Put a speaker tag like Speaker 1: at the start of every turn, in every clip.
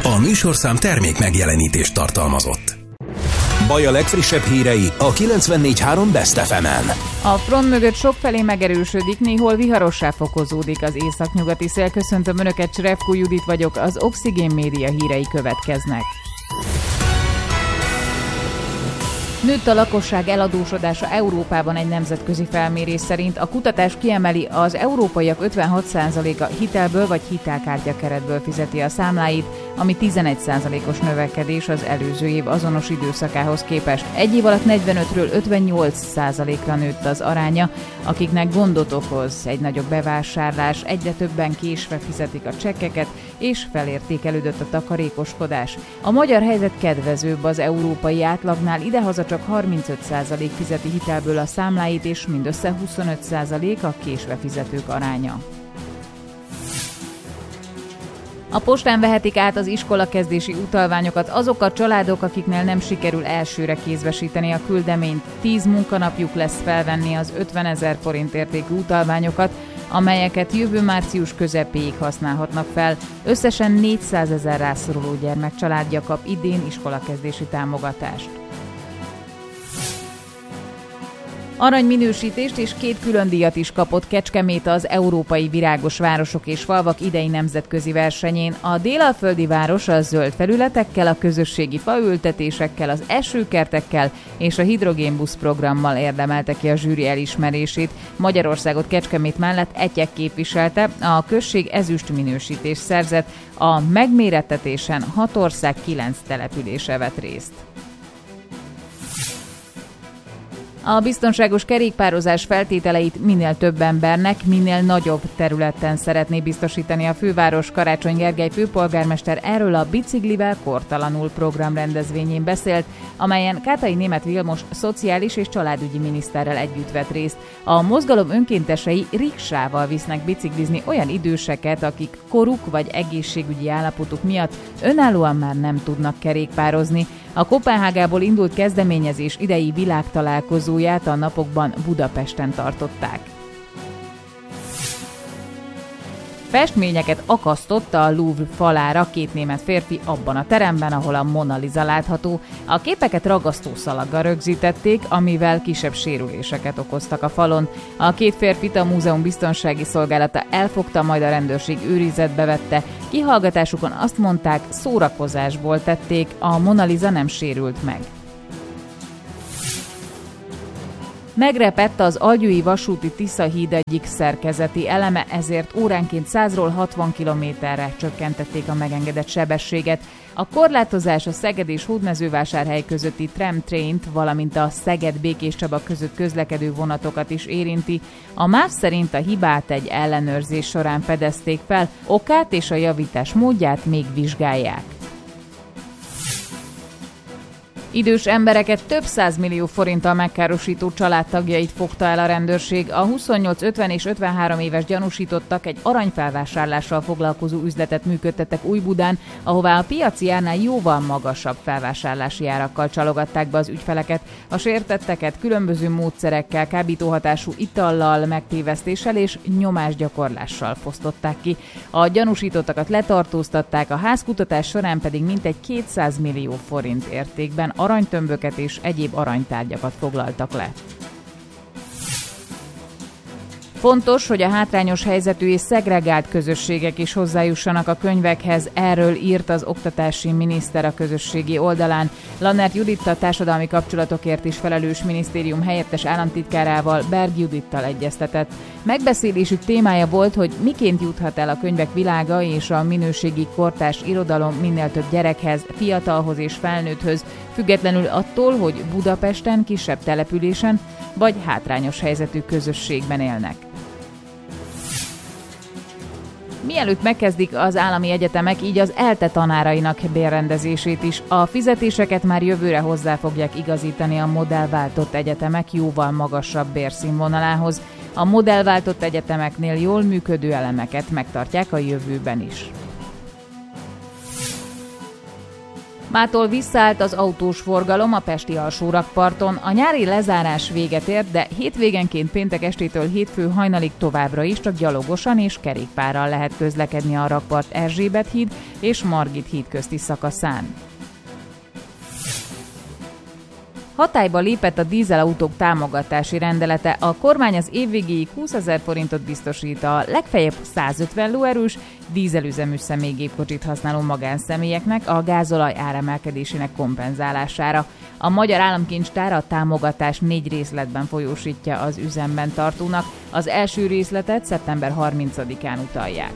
Speaker 1: A műsorszám termék megjelenítést tartalmazott. Baj a legfrissebb hírei a 94.3 Best FM-en.
Speaker 2: A front mögött sokfelé megerősödik, néhol viharossá fokozódik az északnyugati szél. Köszöntöm Önöket, Cserevko Judit vagyok, az Oxigén Média hírei következnek. Nőtt a lakosság eladósodása Európában egy nemzetközi felmérés szerint. A kutatás kiemeli, az európaiak 56%-a hitelből vagy hitelkártyakeretből fizeti a számláit, ami 11%-os növekedés az előző év azonos időszakához képest. Egy év alatt 45-ről 58%-ra nőtt az aránya, akiknek gondot okoz egy nagyobb bevásárlás, egyre többen késve fizetik a csekkeket, és felértékelődött a takarékoskodás. A magyar helyzet kedvezőbb az európai átlagnál, idehaza csak 35% fizeti hitelből a számláit, és mindössze 25% a késve fizetők aránya. A postán vehetik át az iskolakezdési utalványokat azok a családok, akiknél nem sikerül elsőre kézbesíteni a küldeményt. 10 munkanapjuk lesz felvenni az 50 000 forint értékű utalványokat, amelyeket jövő március közepéig használhatnak fel. Összesen 400 000 rászoruló gyermekcsaládja kap idén iskolakezdési támogatást. Aranyminősítést és 2 külön díjat is kapott Kecskemét az Európai Virágos Városok és Falvak idei nemzetközi versenyén. A délalföldi város a zöld felületekkel, a közösségi faültetésekkel, az esőkertekkel és a hidrogénbusz programmal érdemelte ki a zsűri elismerését. Magyarországot Kecskemét mellett Etyek képviselte, a község ezüst minősítést szerzett, a megmérettetésen 6 ország 9 települése vett részt. A biztonságos kerékpározás feltételeit minél több embernek, minél nagyobb területen szeretné biztosítani a főváros. Karácsony Gergely főpolgármester erről a Biciklivel kortalanul programrendezvényén beszélt, amelyen Kátai Németh Vilmos szociális és családügyi miniszterrel együtt vett részt. A mozgalom önkéntesei riksával visznek biciklizni olyan időseket, akik koruk vagy egészségügyi állapotuk miatt önállóan már nem tudnak kerékpározni. A Koppenhágából indult kezdeményezés idei világtalálkozóját a napokban Budapesten tartották. Festményeket akasztott a Louvre falára 2 német férfi abban a teremben, ahol a Mona Lisa látható. A képeket ragasztószalaggal rögzítették, amivel kisebb sérüléseket okoztak a falon. A 2 férfit a múzeum biztonsági szolgálata elfogta, majd a rendőrség őrizetbe vette. Kihallgatásukon azt mondták, szórakozásból tették, a Mona Lisa nem sérült meg. Megrepett az Algyői vasúti Tisza-híd egyik szerkezeti eleme, ezért óránként 100-ról 60 km-re csökkentették a megengedett sebességet. A korlátozás a Szeged és Hódmezővásárhely közötti tramtraint, valamint a Szeged-Békéscsaba között közlekedő vonatokat is érinti. A MÁV szerint a hibát egy ellenőrzés során fedezték fel, okát és a javítás módját még vizsgálják. Idős embereket több 100 millió forinttal megkárosító családtagjait fogta el a rendőrség. A 28, 50 és 53 éves gyanúsítottak egy aranyfelvásárlással foglalkozó üzletet működtettek Újbudán, ahová a piaci árnál jóval magasabb felvásárlási árakkal csalogatták be az ügyfeleket. A sértetteket különböző módszerekkel, kábítóhatású itallal, megtévesztéssel és nyomásgyakorlással fosztották ki. A gyanúsítottakat letartóztatták, a házkutatás során pedig mintegy 200 millió forint értékben aranytömböket és egyéb aranytárgyakat foglaltak le. Fontos, hogy a hátrányos helyzetű és szegregált közösségek is hozzájussanak a könyvekhez, erről írt az oktatási miniszter a közösségi oldalán. Lannert Juditta társadalmi kapcsolatokért is felelős minisztérium helyettes államtitkárával, Berg Judittal egyeztetett. Megbeszélésük témája volt, hogy miként juthat el a könyvek világa és a minőségi kortárs irodalom minél több gyerekhez, fiatalhoz és felnőtthöz, függetlenül attól, hogy Budapesten, kisebb településen vagy hátrányos helyzetű közösségben élnek. Mielőtt megkezdik az állami egyetemek, így az ELTE tanárainak bérrendezését is, a fizetéseket már jövőre hozzá fogják igazítani a modellváltott egyetemek jóval magasabb bérszínvonalához. A modellváltott egyetemeknél jól működő elemeket megtartják a jövőben is. Mától visszaállt az autós forgalom a pesti alsórakparton, a nyári lezárás véget ért, de hétvégenként péntek estétől hétfő hajnalig továbbra is csak gyalogosan és kerékpárral lehet közlekedni a rakpart Erzsébet híd és Margit híd közti szakaszán. Hatályba lépett a dízelautók támogatási rendelete, a kormány az év végéig 20 000 forintot biztosít a legfeljebb 150 lóerős dízelüzemű személygépkocsit használó magánszemélyeknek a gázolaj áremelkedésének kompenzálására. A Magyar Államkincstár a támogatást 4 részletben folyósítja az üzemben tartónak, az első részletet szeptember 30-án utalják.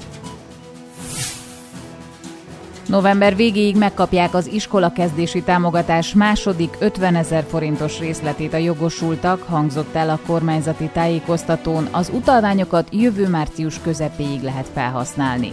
Speaker 2: November végéig megkapják az iskolakezdési támogatás második 50 000 forintos részletét a jogosultak, hangzott el a kormányzati tájékoztatón, az utalványokat jövő március közepéig lehet felhasználni.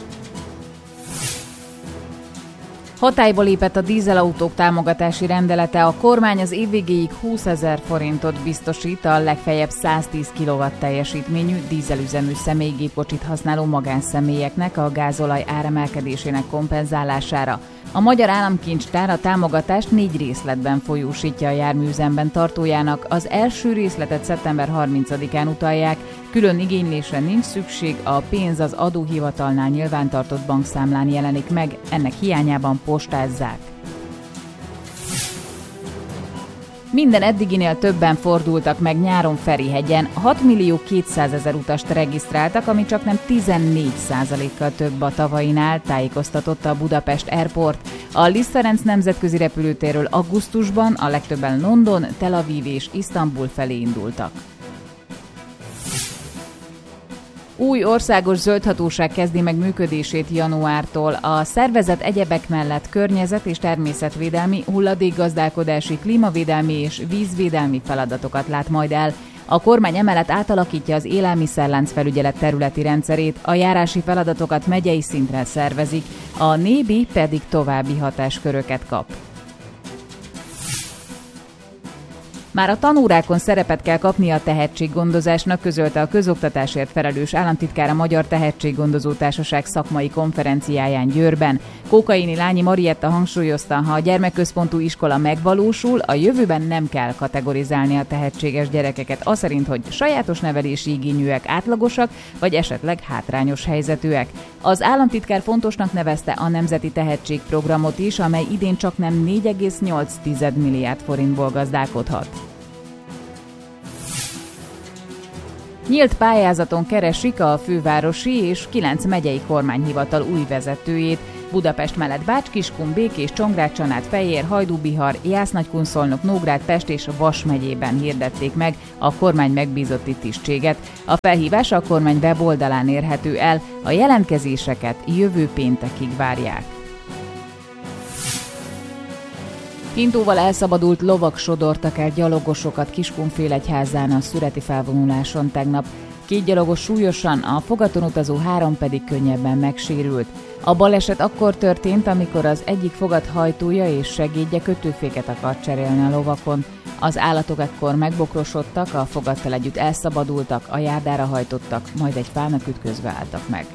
Speaker 2: Hatályba lépett a dízelautók támogatási rendelete, a kormány az év végéig 20 000 forintot biztosít a legfeljebb 110 kW teljesítményű dízelüzemű személygépkocsit használó magánszemélyeknek a gázolaj áremelkedésének kompenzálására. A Magyar Államkincstár a támogatást 4 részletben folyósítja a járműüzemben tartójának, az első részletet szeptember 30-án utalják, külön igénylésre nincs szükség, a pénz az adóhivatalnál nyilvántartott bankszámlán jelenik meg, ennek hiányában postázzák. Minden eddiginél többen fordultak meg nyáron Ferihegyen, 6.200.000 utast regisztráltak, ami csaknem 14%-kal több a tavainál, tájékoztatott a Budapest Airport. A Liszt Ferenc nemzetközi repülőtérről augusztusban a legtöbben London, Tel Aviv és Isztambul felé indultak. Új országos zöldhatóság kezdi meg működését januártól. A szervezet egyebek mellett környezet- és természetvédelmi, hulladékgazdálkodási, klímavédelmi és vízvédelmi feladatokat lát majd el. A kormány emellett átalakítja az élelmiszerlánc felügyelet területi rendszerét, a járási feladatokat megyei szintre szervezik, a NÉBI pedig további hatásköröket kap. Már a tanórákon szerepet kell kapnia a tehetséggondozásnak, közölte a közoktatásért felelős államtitkár a Magyar Tehetséggondozó Társaság szakmai konferenciáján Győrben. Kókaini Lányi Marietta hangsúlyozta, ha a gyermekközpontú iskola megvalósul, a jövőben nem kell kategorizálni a tehetséges gyerekeket aszerint, hogy sajátos nevelési igényűek, átlagosak, vagy esetleg hátrányos helyzetűek. Az államtitkár fontosnak nevezte a Nemzeti Tehetségprogramot is, amely idén csaknem 4,8 milliárd forintból gazdálkodhat. Nyílt pályázaton keresik a fővárosi és 9 megyei kormányhivatal új vezetőjét. Budapest mellett Bács-Kiskun, Békés, Csongrád-Csanád, Fejér, Hajdú-Bihar, Jász-Nagykunszolnok, Nógrád, Pest és Vas megyében hirdették meg a kormány megbízotti tisztséget. A felhívás a kormány weboldalán érhető el, a jelentkezéseket jövő péntekig várják. Hintóval elszabadult lovak sodortak el gyalogosokat Kiskunfélegyházán a szüreti felvonuláson tegnap. 2 gyalogos súlyosan, a fogaton utazó 3 pedig könnyebben megsérült. A baleset akkor történt, amikor az egyik fogat hajtója és segédje kötőféket akart cserélni a lovakon. Az állatok ekkor megbokrosodtak, a fogattal együtt elszabadultak, a járdára hajtottak, majd egy fának ütközve álltak meg.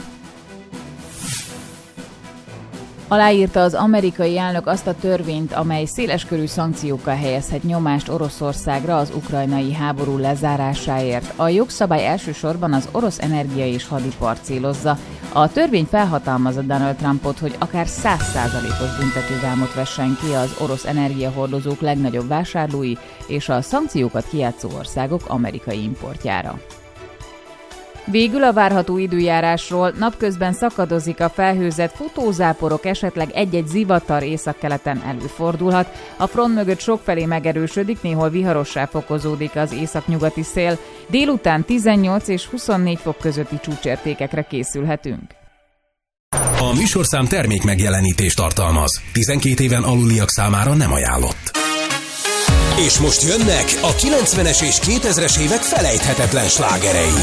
Speaker 2: Aláírta az amerikai elnök azt a törvényt, amely széleskörű szankciókkal helyezhet nyomást Oroszországra az ukrajnai háború lezárásáért. A jogszabály elsősorban az orosz energia és hadipart célozza. A törvény felhatalmazza Donald Trumpot, hogy akár 100%-os büntetővámot vessen ki az orosz energiahordozók legnagyobb vásárlói és a szankciókat kijátszó országok amerikai importjára. Végül a várható időjárásról: napközben szakadozik a felhőzet, futózáporok, esetleg egy-egy zivatar északkeleten előfordulhat. A front mögött sokfelé megerősödik, néhol viharossá fokozódik az északnyugati szél. Délután 18 és 24 fok közötti csúcsértékekre készülhetünk.
Speaker 1: A műsorszám termék megjelenítést tartalmaz. 12 éven aluliak számára nem ajánlott. És most jönnek a 90-es és 2000-es évek felejthetetlen slágerei.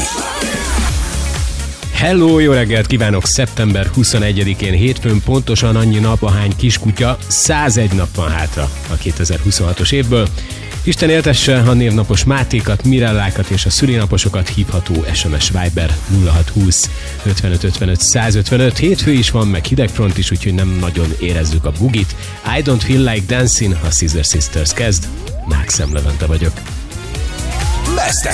Speaker 3: Hello, jó reggelt kívánok! Szeptember 21-én hétfőn pontosan annyi nap, ahány kiskutya, 101 nap van hátra a 2026-os évből. Isten éltesse a névnapos Mátékat, Mirellákat és a szülinaposokat. Hívható SMS Viber 0620 55 55 155. Hétfő is van, meg hidegfront is, úgyhogy nem nagyon érezzük a bugit. I Don't Feel Like Dancing, a Scissor Sisters kezd. Mák Szem Levente vagyok.